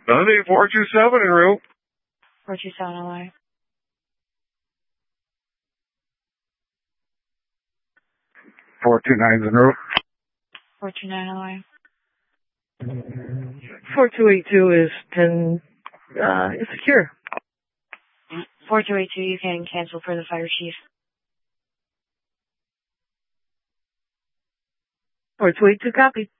Sunday 427 en route. 427 LA. 429's en route. 429 LA. 4282 is 10, it's secure. 4282, you can cancel for the fire chief. 4282, copy.